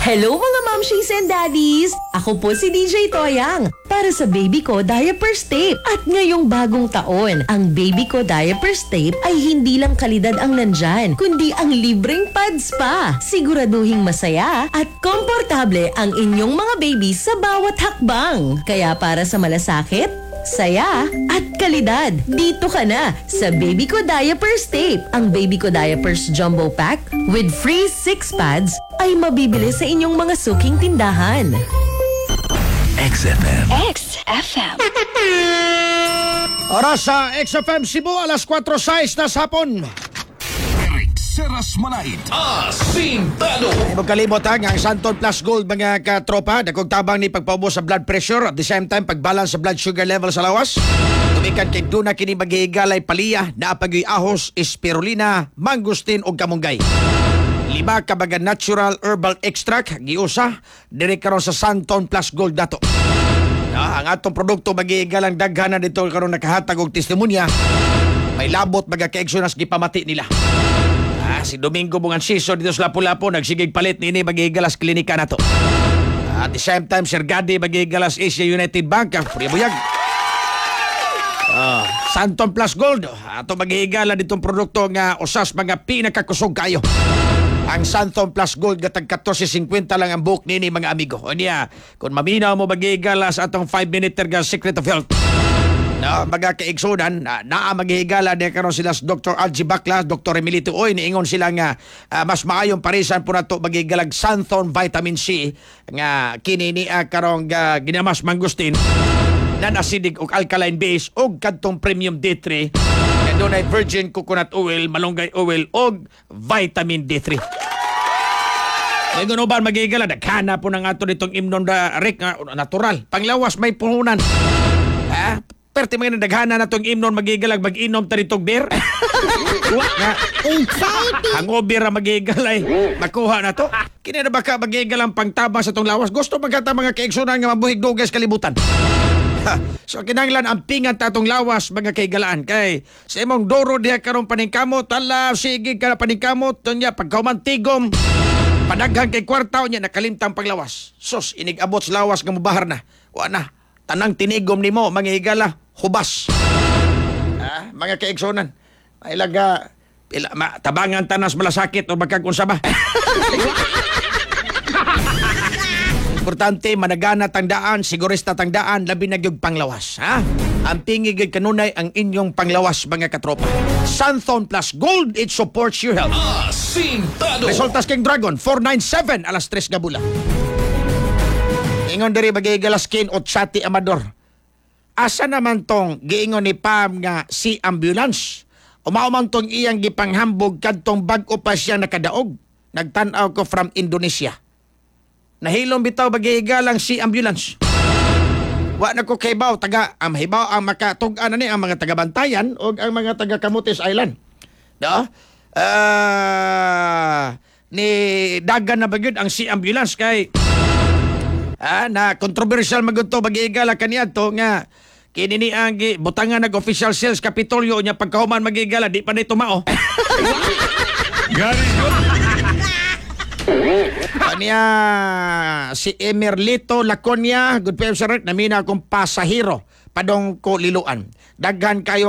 Hello mga momshies and daddies! Ako po si DJ Toyang para sa Baby Ko Diapers Tape. At ngayong bagong taon, ang Baby Ko Diapers Tape ay hindi lang kalidad ang nandyan, kundi ang libreng pads pa. Siguraduhing masaya at komportable ang inyong mga baby sa bawat hakbang. Kaya para sa malasakit, saya at kalidad, dito ka na sa Baby Ko Diapers Tape. Ang Baby Ko Diapers Jumbo Pack with free 6 pads ay mabibili sa inyong mga suking tindahan. XFM. XFM. Oras sa XFM Cebu, alas 4:06 na sa hapon. Eric Seras Malait. Asintado. Magkalimot ang Santon Plus Gold mga katropa. Dagkog tabang ni pagpaubos sa blood pressure at the same time pagbalance sa blood sugar level sa lawas. Tumikan kay Duna kini maghihigalay paliya na apagoy ahos, spirulina, mangustin o kamunggay. 5 kabaga natural herbal extract giusa diri karon sa Santon Plus Gold dato. Ang atong produkto maghihigalang daghanan dito karon nakahatag og testimonya. May labot magakaigsunas gipamati nila. Si Domingo Bunganciso dito sa Lapu-Lapu nagsigig palit nini maghihigalas klinika nato. At the same time Sir Gadi maghihigalas Asia United Bank Pribuyag. Santon Plus Gold ato maghihigala ditong produkto nga usas mga pinakakusog kayo. Ang Santon Plus Gold gatag 14.50 lang ang book nini mga amigo. O niya, kung maminaw mo maghihigalas atong 5-minute terga Secret of Health. Mga kaigsunan, maghihigala na karon sila sa Dr. Algie Bakla, Dr. Emilito Oy, niingon sila nga mas maayong parisan po na ito maghihigalag Santon Vitamin C nga kinini karong ginamas mangustin non-acidic o alkaline base o kadtong premium D3 and doon ay virgin coconut oil, malunggay oil o vitamin D3. Ngayon ba magigala, naghana po ng ato nitong imnon natural. Panglawas may puhunan. Perti mga naghana na itong imnon magigalag, mag-inom taritog beer. Hangover ang magigalay. Makuha na to. Kini na ba ka magigalang pangtabang sa itong lawas? Gusto magkata mga kaigsunan nga mabuhig dugas kalibutan. So kinahanglan ang pingat atong lawas mga kaigalaan kay sa imong doro diha karon paningkamot ala sige ka paningkamot tunya pagkaumantigom padaghan kay kwarta nya nakalimtang paglawas sus inig-abot sa lawas nga mubahar na wa na tanang tinigom nimo mga higala hubas. Mga kaigsunan ay laga tabangan tanas malasakit o bagkag unsa ba. Importante, managana tangdaan, sigurista tangdaan, labi na gyud panglawas. Ang tingig kanunay ang inyong panglawas, mga katropa. Santon Plus Gold, it supports your health. Asintado. Resultas King Dragon, 497, alas 3 gabula. Ingon diri bagay Skin o Chati Amador. Asa naman tong giingon ni Pam nga si ambulance? Umauman tong iyang gipanghambog kadtong bag-o pa siya nakadaog. Nagtanaw ko from Indonesia. Nahilom bitaw bagay si ambulance. Wa na ko kaybaw taga hibaw ang makatug-an ani ang mga taga-Bantayan o ang mga taga Camotes Island. Ni dagan na bagyod ang si ambulance kay na controversial magudto bagay-igala kaniadto nga kini ni ang butangan nag official sales Kapitolyo nya pagkahuman magigala di pa ni tumao. Kanya si Emerlito Laconia, good PM sir, namina akong pasahero padong ko liluan. Daghan kayo